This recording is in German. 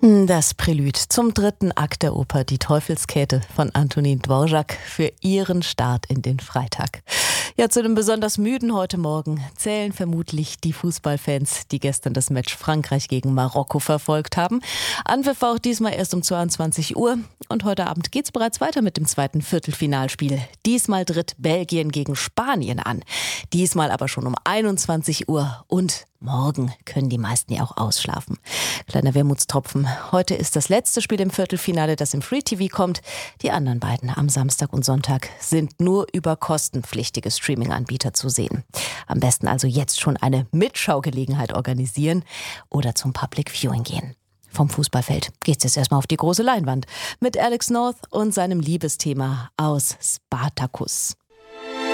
Das Prälude zum dritten Akt der Oper Die Teufelskäthe von Antonin Dvorak für ihren Start in den Freitag. Ja, zu den besonders müden heute Morgen zählen vermutlich die Fußballfans, die gestern das Match Frankreich gegen Marokko verfolgt haben. Anpfiff auch diesmal erst um 22 Uhr und heute Abend geht's bereits weiter mit dem zweiten Viertelfinalspiel. Diesmal tritt Belgien gegen Spanien an. Diesmal aber schon um 21 Uhr und morgen können die meisten ja auch ausschlafen. Kleiner Wermutstropfen. Heute ist das letzte Spiel im Viertelfinale, das im Free TV kommt. Die anderen beiden am Samstag und Sonntag sind nur über kostenpflichtige Streaming-Anbieter zu sehen. Am besten also jetzt schon eine Mitschaugelegenheit organisieren oder zum Public Viewing gehen. Vom Fußballfeld geht's jetzt erstmal auf die große Leinwand mit Alex North und seinem Liebesthema aus Spartacus.